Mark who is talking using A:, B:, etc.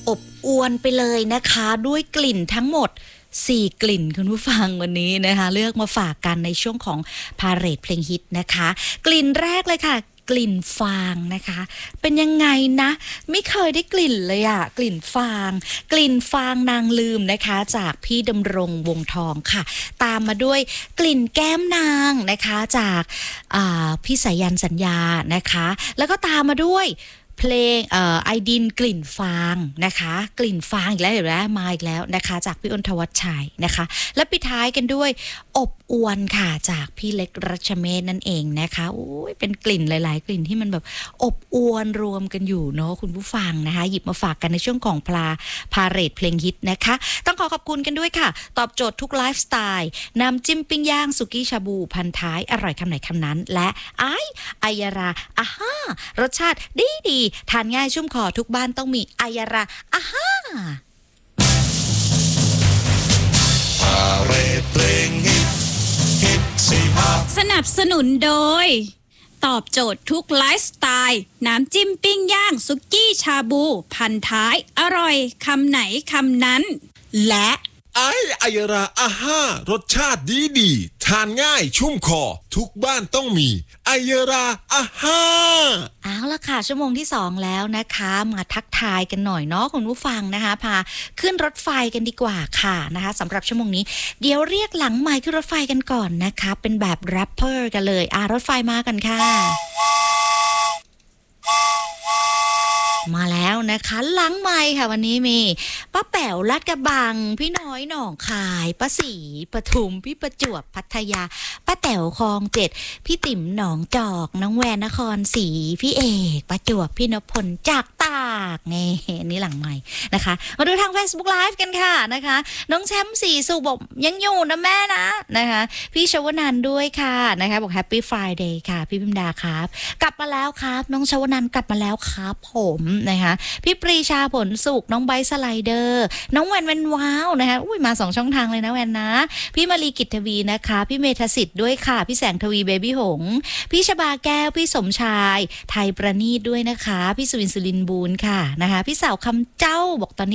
A: อบอวลไปเลยนะคะด้วยกลิ่นทั้งหมด4 กลิ่นคุณผู้ฟังวันนี้นะคะเลือกมาฝากกันในช่วงของพาเหรดเพลงฮิตนะคะกลิ่นแรกเลยค่ะกลิ่นฟางนะคะเป็นยังไงนะไม่เคยได้กลิ่นเลยอะกลิ่นฟางนางลืมนะคะจากพี่ดำรงวงทองค่ะตามมาด้วยกลิ่นแก้มนางนะคะจากพี่สายันสัญญานะคะแล้วก็ตามมาด้วยเพลงไอดินกลิ่นฟางนะคะกลิ่นฟางอีกแล้วเห็นไหมมาอีกแล้วนะคะจากพี่อ้นธวัชชัยนะคะและปิดท้ายกันด้วยอบอวลค่ะจากพี่เล็กรัชเมธนั่นเองนะคะโอ้ยเป็นกลิ่นหลายๆกลิ่นที่มันแบบอบอวลรวมกันอยู่เนาะคุณผู้ฟังนะคะหยิบมาฝากกันในช่วงของพาเหรดเพลงฮิตนะคะต้องขอบคุณกันด้วยค่ะตอบโจทย์ทุกไลฟ์สไตล์น้ำจิ้มปิ้งย่างสุกี้ชาบูพันท้ายอร่อยคำไหนคำนั้นและไอยาราอาฮ่ารสชาติดีทานง่ายชุ่มคอทุกบ้านต้องมีไอยาราอาฮ่า
B: พาเหรดเพลงฮิต
C: สนับสนุนโดยตอบโจทย์ทุกไลฟ์สไตล์น้ำจิ้มปิ้งย่างสุกี้ชาบูพันท้ายอร่อยคำไหนคำนั้นและ
B: ไอยาราอาฮ่ารสชาติดีทานง่ายชุ่มคอทุกบ้านต้องมีไอยาราอาฮ่า
A: เอาล่ะค่ะชั่วโมงที่2แล้วนะคะมาทักทายกันหน่อยเนาะคุณผู้ฟังนะคะพาขึ้นรถไฟกันดีกว่าค่ะนะคะสำหรับชั่วโมงนี้เดี๋ยวเรียกหลังไมค์ขึ้นรถไฟกันก่อนนะคะเป็นแบบแรปเปอร์กันเลยรถไฟมากันค่ะมาแล้วนะคะหลังไมค์ค่ะวันนี้มีป้าแป๋วลาดกระบังพี่น้อยหนองคายป้าศรีปทุมพี่ประจวบพัทยาป้าแต๋วคลอง7พี่ติ๋มหนองจอกน้องแวนนครศรีพี่เอกประจวบพี่นพพลจากตากนี่หลังไมค์นะคะมาดูทาง Facebook Live กันค่ะนะคะน้องแชมป์สีสุบอกยังอยู่นะแม่นะคะพี่ชวนันท์ด้วยค่ะนะคะบอก Happy Friday ค่ะพี่พิมดาครับกลับมาแล้วครับน้องชวนันท์กลับมาแล้วครับผมนะคะพี่ปรีชาผลสุขน้องไบสไลเดอร์น้องแวนว้าวนะคะมา2ช่องทางเลยนะแวนนะพี่มารีกิตทวีนะคะพี่เมธสิทธิ์ด้วยค่ะพี่แสงทวีเบบี้หงพี่ชบาแก้วพี่สมชายไทยประณีตด้วยนะคะพี่สุวินทร์สุรินทร์บูรณ์ค่ะนะคะพี่สาวคำเจ้าบอกตอนนี้